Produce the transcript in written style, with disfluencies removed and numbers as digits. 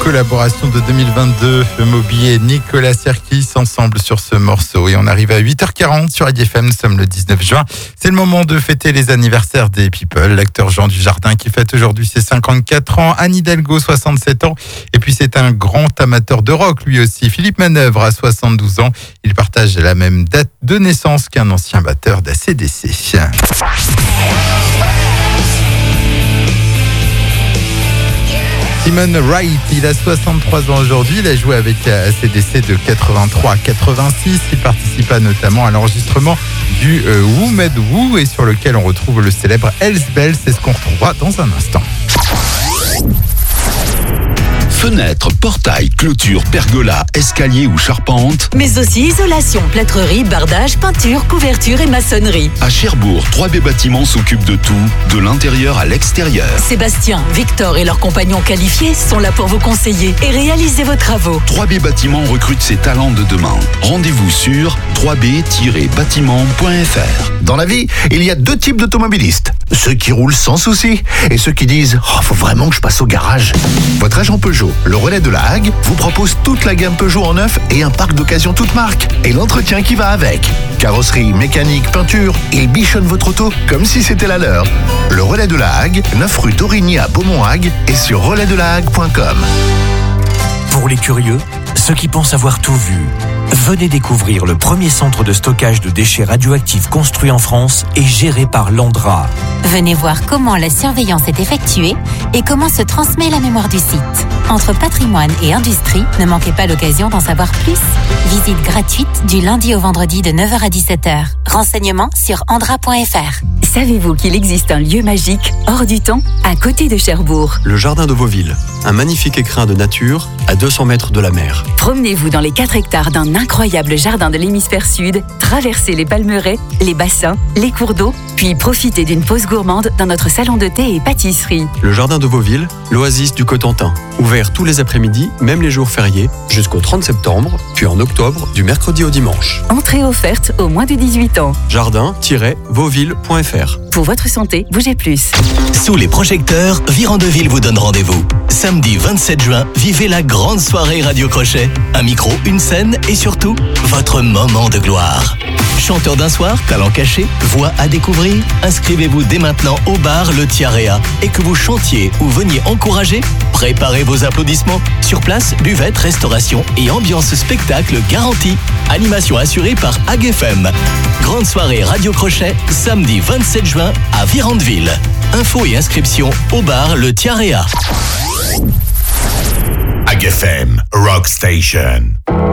collaboration de 2022, Moby et Nicolas Sirkis ensemble sur ce morceau. Et on arrive à 8h40 sur IDFM, nous sommes le 19 juin. C'est le moment de fêter les anniversaires des people. L'acteur Jean Dujardin qui fête aujourd'hui ses 54 ans, Anne Hidalgo 67 ans. Et puis c'est un grand amateur de rock lui aussi. Philippe Manœuvre a 72 ans. Il partage la même date de naissance qu'un ancien batteur d'ACDC. Simon Wright, il a 63 ans aujourd'hui, il a joué avec ACDC de 83 à 86, il participa notamment à l'enregistrement du Who Made Who et sur lequel on retrouve le célèbre Hells Bells, c'est ce qu'on retrouvera dans un instant. Fenêtres, portails, clôtures, pergolas, escaliers ou charpentes. Mais aussi isolation, plâtrerie, bardage, peinture, couverture et maçonnerie. À Cherbourg, 3B Bâtiments s'occupe de tout, de l'intérieur à l'extérieur. Sébastien, Victor et leurs compagnons qualifiés sont là pour vous conseiller et réaliser vos travaux. 3B Bâtiments recrute ses talents de demain. Rendez-vous sur 3b-bâtiments.fr. Dans la vie, il y a deux types d'automobilistes. Ceux qui roulent sans souci et ceux qui disent « Oh, faut vraiment que je passe au garage ». Votre agent Peugeot, le relais de la Hague, vous propose toute la gamme Peugeot en neuf et un parc d'occasion toute marque. Et l'entretien qui va avec. Carrosserie, mécanique, peinture, ils bichonnent votre auto comme si c'était la leur. Le relais de la Hague, 9 rue d'Origny à Beaumont-Hague et sur relaisdelahague.com. Pour les curieux, ceux qui pensent avoir tout vu, venez découvrir le premier centre de stockage de déchets radioactifs construit en France et géré par l'Andra. Venez voir comment la surveillance est effectuée et comment se transmet la mémoire du site. Entre patrimoine et industrie, ne manquez pas l'occasion d'en savoir plus. Visite gratuite du lundi au vendredi de 9h à 17h. Renseignements sur andra.fr. Savez-vous qu'il existe un lieu magique hors du temps à côté de Cherbourg? Le jardin de Vauville, un magnifique écrin de nature à 200 mètres de la mer. Promenez-vous dans les 4 hectares d'un incroyable jardin de l'hémisphère sud, traversez les palmeraies, les bassins, les cours d'eau, puis profitez d'une pause gourmande dans notre salon de thé et pâtisserie. Le jardin de Vauville, l'oasis du Cotentin, ouvert tous les après-midi, même les jours fériés, jusqu'au 30 septembre, puis en octobre, du mercredi au dimanche. Entrée offerte aux moins de 18 ans. Jardin-vauville.fr. Pour votre santé, bougez plus. Sous les projecteurs, Virandeville vous donne rendez-vous. Samedi 27 juin, vivez la grande soirée Radio Crochet. Un micro, une scène et surtout, votre moment de gloire. Chanteur d'un soir, talent caché, voix à découvrir. Inscrivez-vous dès maintenant au bar Le Tiarea. Et que vous chantiez ou veniez encourager, préparez vos applaudissements. Sur place, buvette, restauration et ambiance spectacle garantie. Animation assurée par AGFM. Grande soirée Radio Crochet, samedi 27 juin à Virandeville. Infos et inscriptions au bar Le Tiarea. AGFM, Rock Station.